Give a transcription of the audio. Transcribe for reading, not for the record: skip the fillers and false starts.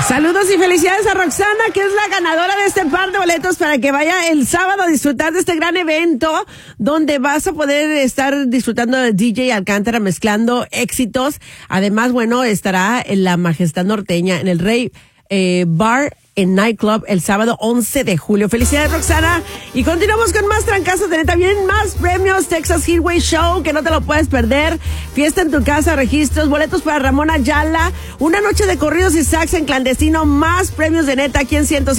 Saludos y felicidades a Roxana, que es la ganadora de este par de boletos para que vaya el sábado a disfrutar de este gran evento donde vas a poder estar disfrutando de DJ Alcántara mezclando éxitos. Además, bueno, estará en la Majestad Norteña, en el Rey Bar en Nightclub el sábado 11 de julio. Felicidades, Roxana. Y continuamos con más trancazos de neta. Vienen más premios. Texas Heatwave Show, que no te lo puedes perder. Fiesta en tu casa, registros, boletos para Ramón Ayala. Una noche de corridos y sax en clandestino. Más premios de neta aquí en 105.